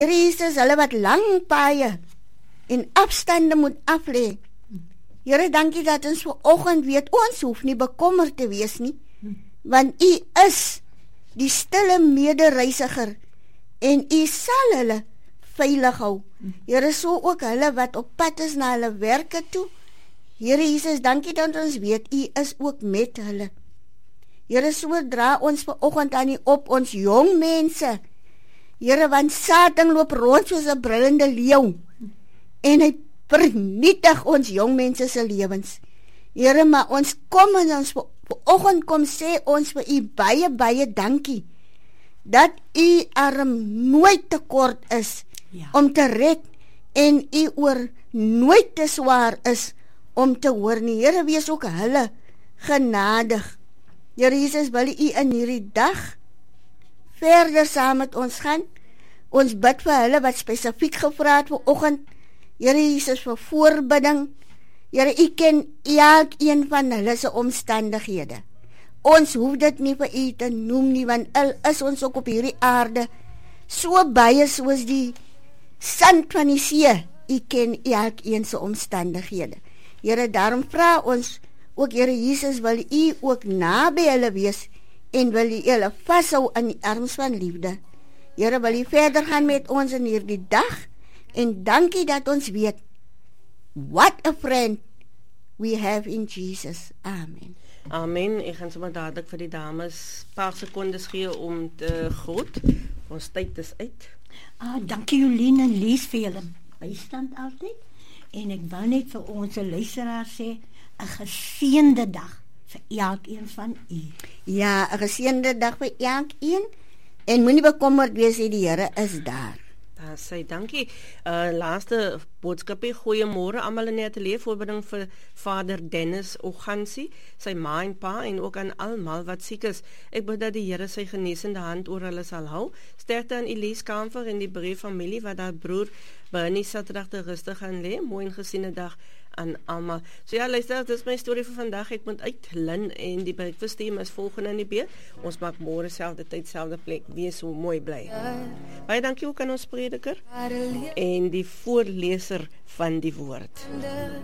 Here Jesus, hulle wat lang paaie en afstande moet aflê. Here, dankie dat ons vanoggend weet, ons hoef nie bekommerd te wees nie, want U is die stille medereisiger en U sal hulle veilig hou. Here, so ook hulle wat op pad is na hulle werke toe. Here Jesus, dankie dat ons weet, U is ook met hulle. Here, so dra ons vanoggend aan U op ons jong mense. Here, want Satan loop rond soos 'n brullende leeu en hy vernietig ons jong mense se lewens. Here, maar ons kom en ons vanoggend kom sê ons vir U baie, baie dankie dat U arm nooit te kort is om te red en U oor nooit te swaar is om te hoor nie. Here, wees ook hulle genadig. Here Jesus, wil U in hierdie dag verder saam met ons gaan. Ons bid vir hulle wat spesifiek gevra het vanoggend. Here Jesus, vir voorbidding. Here, U ken elkeen van hulle se omstandighede. Ons hoef dit nie vir U te noem nie, want al is ons ook op hierdie aarde so baie soos die sand van die see. U ken elkeen se omstandighede. Here, daarom vra ons ook, Here Jesus, wil U ook naby hulle wees en wil U hulle vashou in die arms van liefde. Here, wil U verder gaan met ons in hierdie dag en dankie dat ons weet, what a friend we have in Jesus. Amen. Amen. Ek gaan sommer dadelik vir die dames paar sekondes gee om te groet. Ons tyd is uit. Dankie Jolien en Lies vir julle bystand altyd. En ek wou net vir ons luisteraars sê, 'n geseënde dag vir elkeen van u. Ja, 'n geseënde dag vir elkeen en moenie bekommerd wees nie, die Here is daar. Daar sê dankie. Laaste boodskapie, goeiemôre almal in die ateljee, voorbereiding vir Vader Dennis Ogansi, sy ma en pa en ook aan almal wat siek is. Ek bid dat die Here sy genesende hand oor hulle sal hou. Sterkte aan Elise Kamfer en die Breë familie wat haar broer Bernie Saterdag te rustig gaan lê. Mooi en gesiene dag aan almal. So ja, luister, dit is my storie vir vandag. Ek moet uit Lynn en die breakfast team is volgende in die beeld. Ons maak môre selfde tyd, selfde plek. Wees so mooi bly. Baie dankie ook aan ons prediker en die voorleser van die woord.